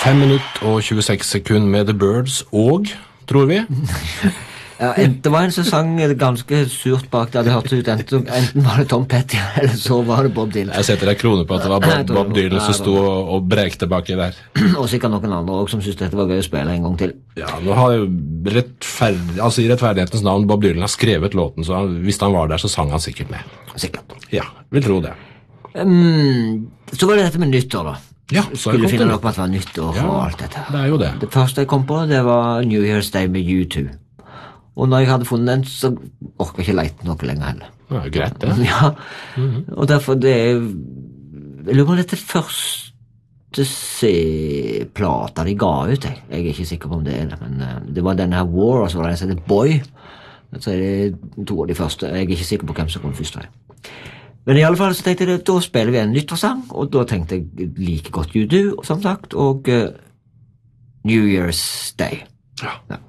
5 minutter og 26 sekunder med The Birds og, tror vi. Ja, det var en som sang ganske surt bak der. Det hørtes ut enten var det Tom Petty, eller så var det Bob Dylan. Jeg setter en krone på at det var Bob Dylan som stod og brekte baki der. Og sikkert noen andre også som synes dette var gøy å spille en gang til. Ja, nå har jo i rettferdighetens navn Bob Dylan har skrevet låten, så hvis han var der så sang han sikkert med. Sikkert. Ja, vil tro det. Så var det dette med nyttår da. Ja, så Skulle finne nok på at det var nyttår og alt dette. Det jo det. Det første jeg kom på, det var New Year's Day med U2. Og når jeg hadde funnet den, så orker jeg ikke leite noe lenger heller. Ja, greit det. Ja, og derfor det jeg lurer på dette første plata de ga ut, jeg er ikke sikker på om det det, men det var denne her War, og så var det en som heter Boy. Så det 2 av de første, jeg er ikke sikker på hvem som kom først. Men i alle fall så tenkte jeg, da spiller vi en nyttårssang, og da tenkte jeg like godt U2, som sagt, og New Year's Day. Ja.